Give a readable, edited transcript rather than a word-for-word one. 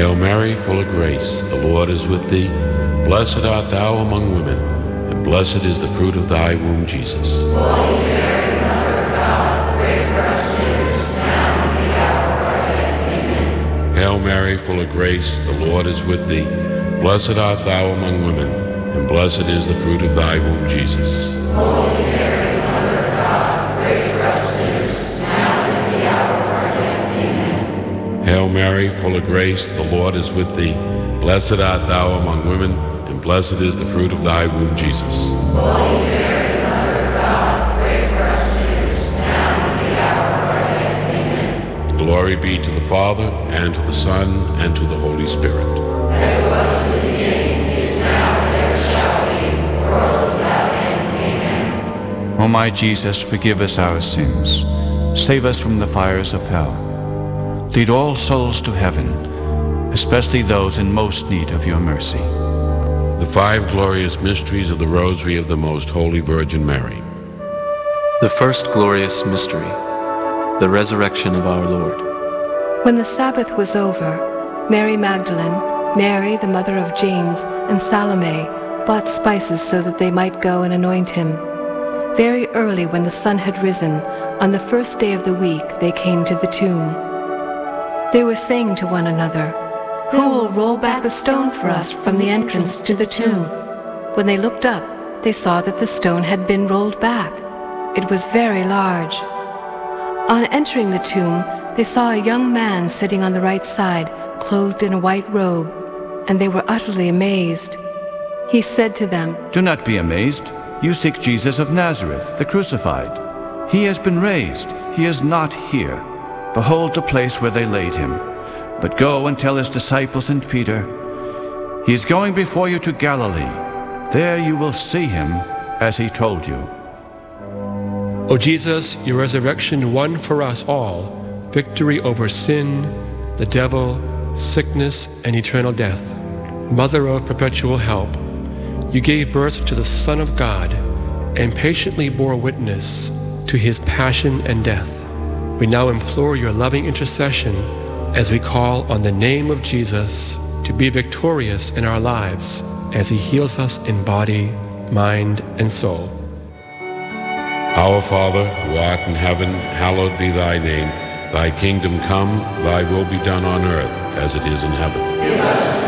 Hail Mary, full of grace, the Lord is with thee. Blessed art thou among women, and blessed is the fruit of thy womb, Jesus. Holy Mary, Mother of God, pray for us sinners, now and at the hour of our death. Amen. Hail Mary, full of grace, the Lord is with thee. Blessed art thou among women, and blessed is the fruit of thy womb, Jesus. Holy Mary, Mother of God, pray for us sinners, now and at the hour of our death. Amen. Hail Mary, full of grace, the Lord is with thee. Blessed art thou among women, and blessed is the fruit of thy womb, Jesus. Holy Mary, Mother of God, pray for us sinners, now and at the hour of our death. Amen. Glory be to the Father, and to the Son, and to the Holy Spirit. As it was in the beginning, is now, and ever shall be, world without end. Amen. O my Jesus, forgive us our sins. Save us from the fires of hell. Lead all souls to heaven, especially those in most need of your mercy. The five glorious mysteries of the Rosary of the Most Holy Virgin Mary. The first glorious mystery, the resurrection of our Lord. When the Sabbath was over, Mary Magdalene, Mary the mother of James, and Salome bought spices so that they might go and anoint him. Very early when the sun had risen, on the first day of the week, they came to the tomb. They were saying to one another, "Who will roll back the stone for us from the entrance to the tomb?" When they looked up, they saw that the stone had been rolled back. It was very large. On entering the tomb, they saw a young man sitting on the right side, clothed in a white robe, and they were utterly amazed. He said to them, Do not be amazed. You seek Jesus of Nazareth, the crucified. He has been raised. He is not here. Behold the place where they laid him. But go and tell his disciples and Peter, he is going before you to Galilee. There you will see him as he told you. O Jesus, your resurrection won for us all victory over sin, the devil, sickness, and eternal death. Mother of perpetual help, you gave birth to the Son of God and patiently bore witness to his passion and death. We now implore your loving intercession as we call on the name of Jesus to be victorious in our lives as he heals us in body, mind, and soul. Our Father, who art in heaven, hallowed be thy name. Thy kingdom come, thy will be done on earth as it is in heaven. Give us